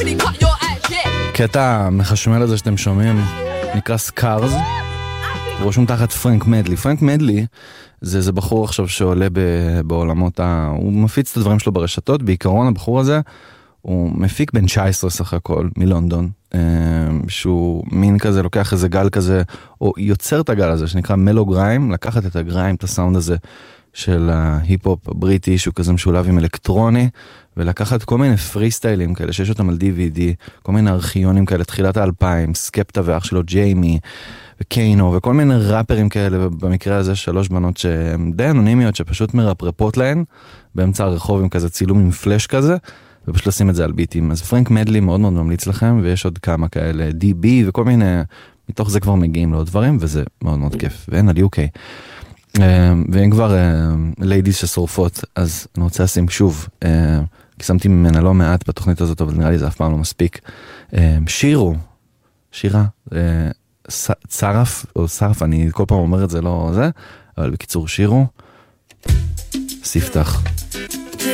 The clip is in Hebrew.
קטע מחשמל הזה שאתם שומעים נקרא סקארס, רושם תחת פרנק מדלי. פרנק מדלי זה בחור עכשיו שעולה בעולמות הוא מפיץ את הדברים שלו ברשתות. בעיקרון הבחור הזה הוא מפיק בן 19 סך הכל מלונדון, שהוא מין כזה לוקח איזה גל כזה, או יוצר את הגל הזה שנקרא מלו גריים, לקחת את הגריים, את הסאונד הזה של ההיפ-הופ הבריטי, שהוא כזה משולב עם אלקטרוני, ולקחת כל מיני פרי סטיילים כאלה שיש אותם על DVD, כל מיני ארכיונים כאלה, תחילת ה-2000, סקפטה ואח שלו ג'יימי וקיינו, וכל מיני ראפרים כאלה, ובמקרה הזה 3 בנות שהן די אנונימיות, שפשוט מרפרפות להן באמצע הרחוב עם כזה צילום עם פלש כזה, ופשוט לשים את זה על ביטים. אז פרנק מדלי מאוד מאוד ממליץ לכם, ויש עוד כמה כאלה, DB וכל מיני, מתוך זה כבר מגיעים לעוד דברים, וזה מאוד מאוד כיף. ואין על UK. ואין כבר ליידיס ששורפות, אז אני רוצה לשים שוב, כי שמתי ממנה לא מעט בתוכנית הזאת, אבל נראה לי זה אף פעם לא מספיק. שירה, צרף, או סרף, אני כל פעם אומר את זה לא זה, אבל בקיצור שירו, ספתח.